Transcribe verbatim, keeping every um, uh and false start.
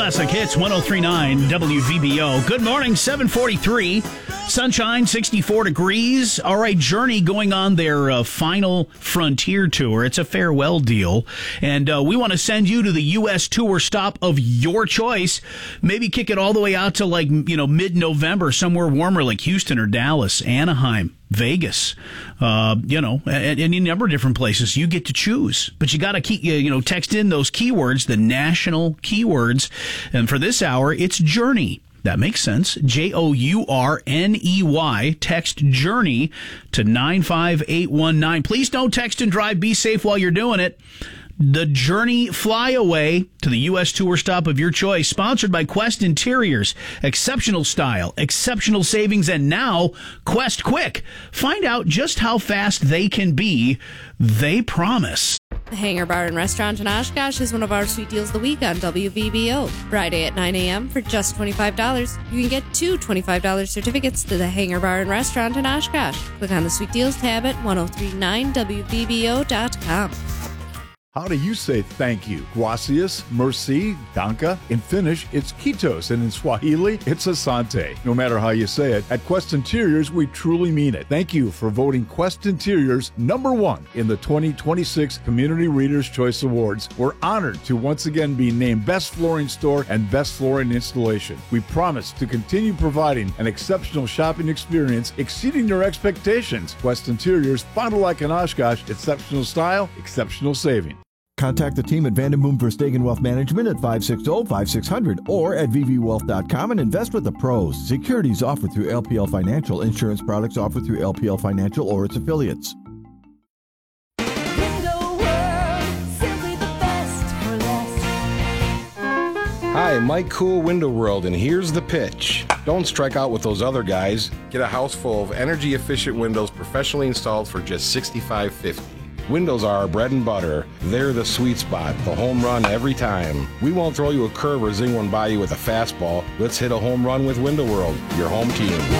Classic Hits, one oh three point nine W V B O. Good morning, seven forty-three. Sunshine, sixty-four degrees. All right, Journey going on their uh, final Frontier tour. It's a farewell deal. And uh, we want to send you to the U S tour stop of your choice. Maybe kick it all the way out to, like, you know, mid-November, somewhere warmer like Houston or Dallas, Anaheim, Vegas, uh, you know, and, and a number of different places. You get to choose, but you got to keep, you know, text in those keywords, the national keywords. And for this hour, it's Journey. That makes sense. J O U R N E Y. Text Journey to nine five eight one nine. Please don't text and drive. Be safe while you're doing it. The Journey Flyaway to the U S tour stop of your choice, sponsored by Quest Interiors. Exceptional style, exceptional savings, and now Quest Quick. Find out just how fast they can be. They promise. The Hangar Bar and Restaurant in Oshkosh is one of our sweet deals of the week on W V B O. Friday at nine a.m. for just twenty-five dollars, you can get two twenty-five dollars certificates to the Hangar Bar and Restaurant in Oshkosh. Click on the sweet deals tab at ten thirty-nine W V B O dot com. How do you say thank you? Gracias, merci, danke. In Finnish, it's kiitos, and in Swahili, it's asante. No matter how you say it, at Quest Interiors, we truly mean it. Thank you for voting Quest Interiors number one in the twenty twenty-six Community Reader's Choice Awards. We're honored to once again be named Best Flooring Store and Best Flooring Installation. We promise to continue providing an exceptional shopping experience exceeding your expectations. Quest Interiors, Fond du Lac and Oshkosh, exceptional style, exceptional saving. Contact the team at Vandenboom Verstegen Wealth Management at five six zero, five six zero zero or at v v wealth dot com and invest with the pros. Securities offered through L P L Financial. Insurance products offered through L P L Financial or its affiliates. Hi, Mike Cool, Window World, and here's the pitch. Don't strike out with those other guys. Get a house full of energy-efficient windows professionally installed for just sixty-five fifty. Windows are our bread and butter. They're the sweet spot, the home run every time. We won't throw you a curve or zing one by you with a fastball. Let's hit a home run with Window World, your home team.